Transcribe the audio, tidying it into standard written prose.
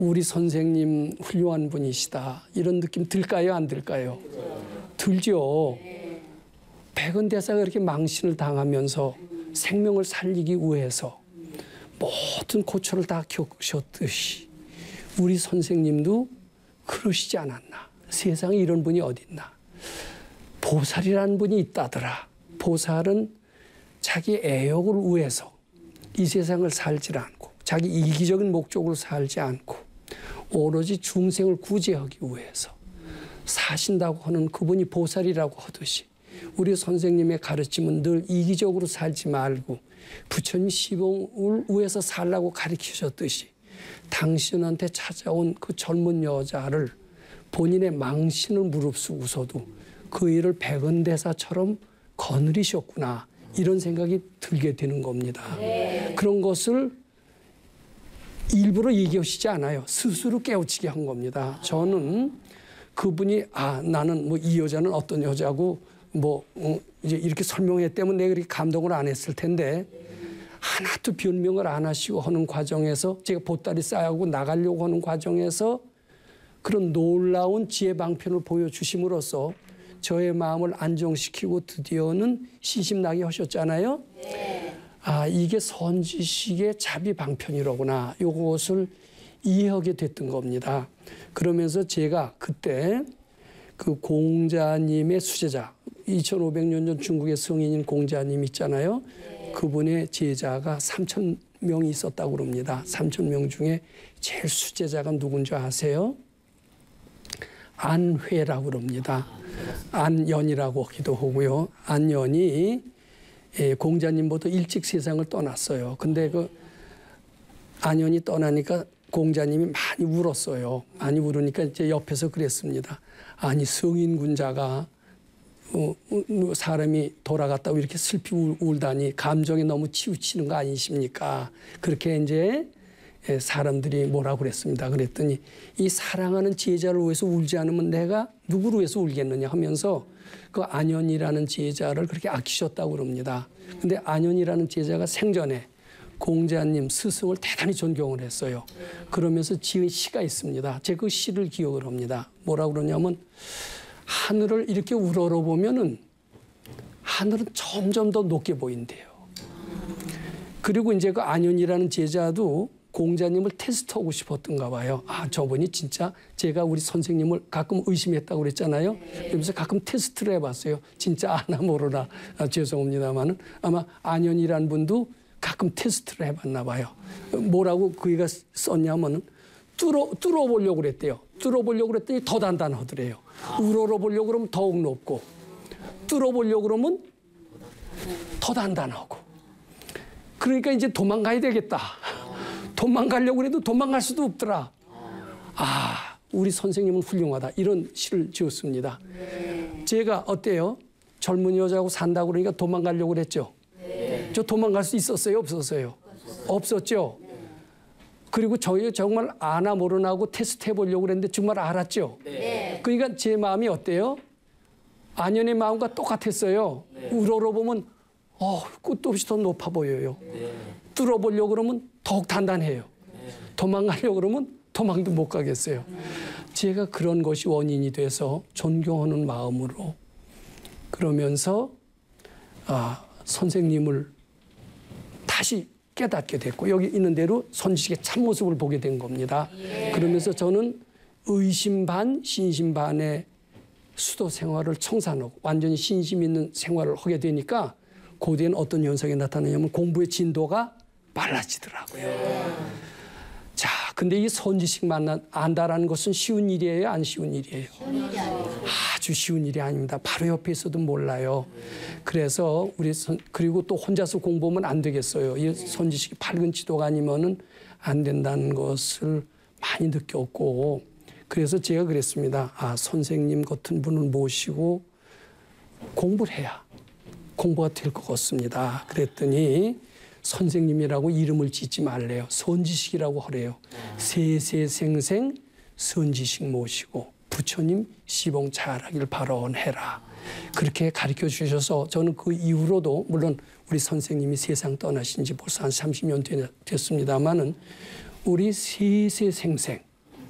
우리 선생님 훌륭한 분이시다. 이런 느낌 들까요? 안 들까요? 들죠. 백은대사가 그렇게 망신을 당하면서 생명을 살리기 위해서 모든 고초를 다 겪으셨듯이 우리 선생님도 그러시지 않았나. 세상에 이런 분이 어디 있나. 보살이라는 분이 있다더라. 보살은 자기 애욕을 위해서 이 세상을 살지 않고 자기 이기적인 목적으로 살지 않고 오로지 중생을 구제하기 위해서 사신다고 하는 그분이 보살이라고 하듯이 우리 선생님의 가르침은 늘 이기적으로 살지 말고 부처님 시봉을 위해서 살라고 가르치셨듯이 당신한테 찾아온 그 젊은 여자를 본인의 망신을 무릅쓰고서도 그 일을 백은대사처럼 거느리셨구나. 이런 생각이 들게 되는 겁니다. 그런 것을 일부러 얘기하시지 않아요. 스스로 깨우치게 한 겁니다. 저는 그분이 나는 뭐 이 여자는 어떤 여자고 이제 이렇게 설명했다면 내가 그렇게 감동을 안 했을 텐데 하나도 변명을 안 하시고 하는 과정에서 제가 보따리 싸고 나가려고 하는 과정에서 그런 놀라운 지혜 방편을 보여주심으로써 저의 마음을 안정시키고 드디어는 신심나게 하셨잖아요. 이게 선지식의 자비 방편이로구나. 이것을 이해하게 됐던 겁니다. 그러면서 제가 그때 그 공자님의 수제자 2500년 전 중국의 성인인 공자님 있잖아요. 그분의 제자가 3000명이 있었다고 그럽니다. 3000명 중에 제일 수제자가 누군지 아세요? 안회라고 그럽니다. 안연이라고 하기도 하고요. 안연이 공자님보다 일찍 세상을 떠났어요. 근데 그 안연이 떠나니까 공자님이 많이 울었어요. 많이 울으니까 이제 옆에서 그랬습니다. 아니 성인군자가 사람이 돌아갔다고 이렇게 슬피 울다니 감정에 너무 치우치는 거 아니십니까? 그렇게 이제 사람들이 뭐라고 그랬습니다. 그랬더니 이 사랑하는 제자를 위해서 울지 않으면 내가 누구를 위해서 울겠느냐 하면서 그 안연이라는 제자를 그렇게 아끼셨다고 그럽니다. 근데 안연이라는 제자가 생전에 공자님 스승을 대단히 존경을 했어요. 그러면서 지은 시가 있습니다. 제가 그 시를 기억을 합니다. 뭐라고 그러냐면 하늘을 이렇게 우러러보면은 하늘은 점점 더 높게 보인대요. 그리고 이제 그 안연이라는 제자도 공자님을 테스트하고 싶었던가 봐요. 저분이 진짜 제가 우리 선생님을 가끔 의심했다고 그랬잖아요. 그러면서 가끔 테스트를 해봤어요. 진짜 아나 모르나. 죄송합니다만은 아마 안연이라는 분도 가끔 테스트를 해봤나 봐요. 뭐라고 그이가 썼냐면은 뚫어보려고 그랬대요. 뚫어보려고 그랬더니 더 단단하더래요. 우러러보려고 그러면 더욱 높고 뚫어보려고 그러면 더 단단하고. 그러니까 이제 도망가야 되겠다. 도망가려고 해도 도망갈 수도 없더라. 우리 선생님은 훌륭하다. 이런 시를 지었습니다. 제가 어때요? 젊은 여자하고 산다고 그러니까 도망가려고 그랬죠. 저 도망갈 수 있었어요? 없었어요? 없었죠. 그리고 저희 정말 아나 모르나고 테스트 해보려고 그랬는데 정말 알았죠. 그러니까 제 마음이 어때요? 안연의 마음과 똑같았어요. 우러러보면 끝도 없이 더 높아 보여요. 뚫어보려고 그러면 더욱 단단해요. 도망가려고 그러면 도망도 못 가겠어요. 제가 그런 것이 원인이 돼서 존경하는 마음으로 그러면서 선생님을 다시 깨닫게 됐고 여기 있는 대로 선지식의 참모습을 보게 된 겁니다. 그러면서 저는 의심 반 신심 반의 수도 생활을 청산하고 완전히 신심 있는 생활을 하게 되니까 고대엔 어떤 현상이 나타나냐면 공부의 진도가 빨라지더라고요. 자, 근데 이 선지식만 안다라는 것은 쉬운 일이에요? 안 쉬운 일이에요? 아주 쉬운 일이 아닙니다. 바로 옆에 있어도 몰라요. 그래서 그리고 또 혼자서 공부하면 안 되겠어요. 이 선지식이 밝은 지도가 아니면은 안 된다는 것을 많이 느꼈고 그래서 제가 그랬습니다. 선생님 같은 분을 모시고 공부를 해야 공부가 될 것 같습니다. 그랬더니 선생님이라고 이름을 짓지 말래요. 선지식이라고 하래요. 세세생생 선지식 모시고 부처님 시봉 잘하길 발언해라. 그렇게 가르쳐 주셔서 저는 그 이후로도 물론 우리 선생님이 세상 떠나신 지 벌써 한 30년 됐습니다마는 우리 세세생생